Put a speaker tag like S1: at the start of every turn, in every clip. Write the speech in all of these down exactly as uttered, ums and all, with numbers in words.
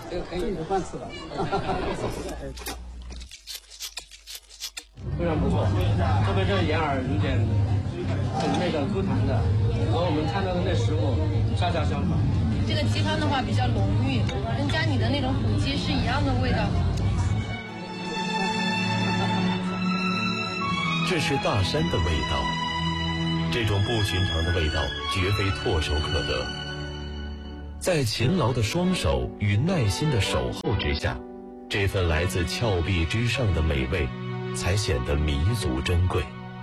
S1: 这个可以换吃的。
S2: 非常不错，特别是眼耳有点很那个 Q 弹的，和我们看到的那食物恰恰相反。
S3: 这个鸡汤的话比较浓郁，跟家里的那种土鸡是一样的味道。
S4: 这是大山的味道，这种不寻常的味道绝非唾手可得。在勤劳的双手与耐心的守候之下，这份来自峭壁之上的美味才显得弥足珍贵。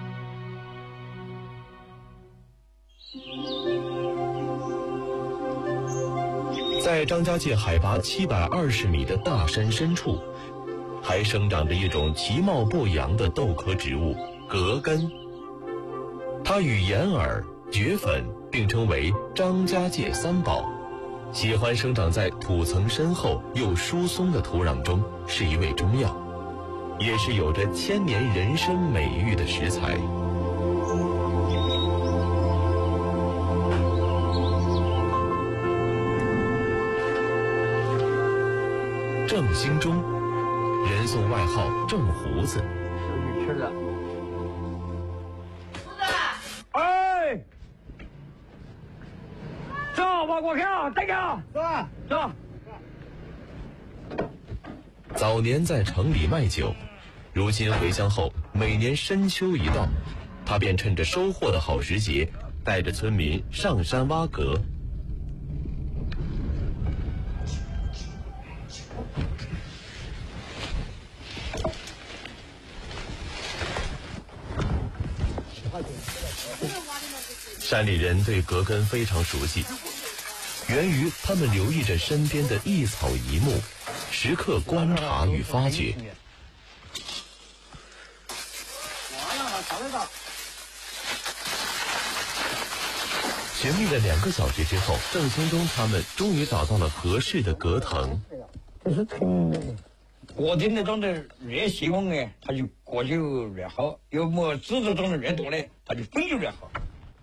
S4: 在张家界海拔七百二十米的大山深处，还生长着一种其貌不扬的豆科植物葛根，它与眼耳、蕨粉并称为张家界三宝，喜欢生长在土层深厚又疏松的土壤中，是一味中药，也是有着千年人参美誉的食材。郑兴中，人送外号郑胡子。
S1: 手里吃的。
S2: 哎，走，往过看，带看，走吧，走。
S4: 早年在城里卖酒，如今回乡后，每年深秋一到，他便趁着收获的好时节，带着村民上山挖葛。山里人对葛根非常熟悉，源于他们留意着身边的一草一木，时刻观察与发掘。寻觅了两个小时之后，郑兴中他们终于找到了合适的葛藤。
S1: 这是藤，
S5: 果丁的长得越细光的，它就果就越好；有么枝子长得越多的，它就粉就越好。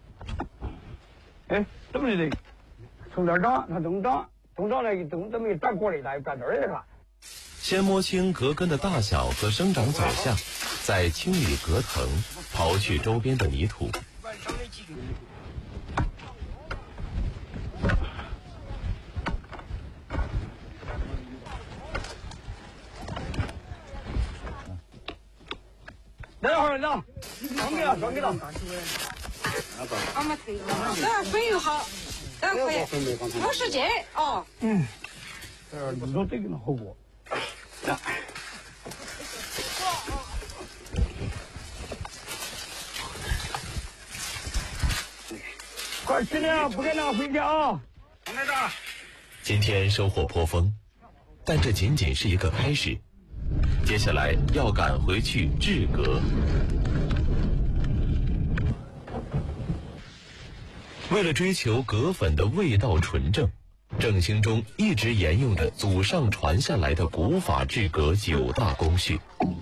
S1: 哎，这么的，从这儿长，它东长，东长了一东这么一转过来，它又转这儿来了。
S4: 先摸清葛根的大小和生长走向，再清理葛藤，刨去周边的泥土。
S2: 来会儿了，双给了，双给了。
S6: 俺们推这粉又好，这可以五十斤哦。
S1: 嗯，这你说这个能好过？快吃点，不给拿回家啊！来这。
S4: 今天收获颇丰，但这仅仅是一个开始。接下来要赶回去治葛。为了追求葛粉的味道纯正，郑兴中一直沿用着祖上传下来的古法治葛九大工序。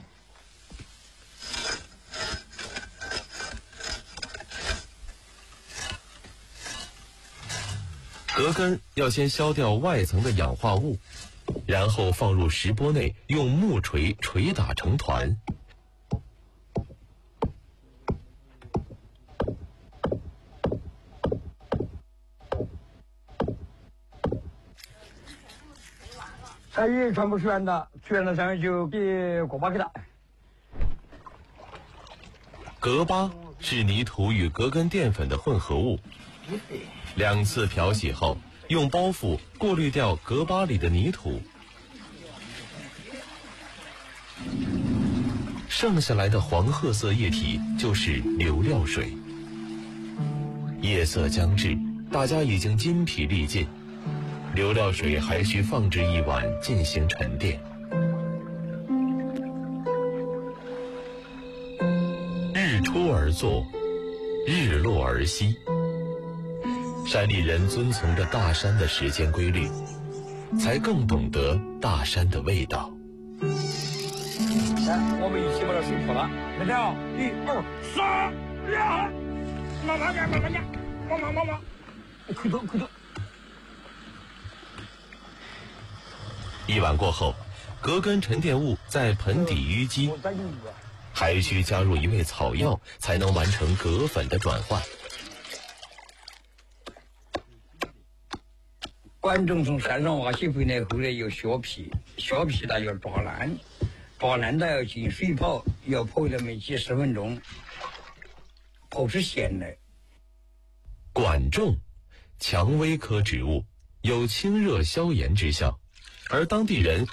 S4: 葛根要先削掉外层的氧化物，然后放入石钵内，用木锤锤打成团。
S1: 菜叶全部吃完的，吃完了上面就给锅巴给它。
S4: 葛巴是泥土与葛根淀粉的混合物，两次漂洗后，用包袱过滤掉葛巴里的泥土，剩下来的黄褐色液体就是流料水。夜色将至，大家已经筋疲力尽，流料水还需放置一晚进行沉淀。日出而作，日落而息。山里人遵从着大山的时间规律，才更懂得大山的味道。
S5: 来，我们一起把它水泼了。来条，一二三，呀！慢慢点，慢慢点，慢慢慢慢，快走快走。
S4: 一晚过后，葛根沉淀物在盆底淤积，还需加入一味草药才能完成葛粉的转换。
S1: 观众从山上挖起回来后呢，要削皮，削皮呢要抓烂，抓烂呢要进水泡，要泡那么几十分钟，泡出咸来。
S4: 管仲，蔷薇科植物，有清热消炎之效，而当地人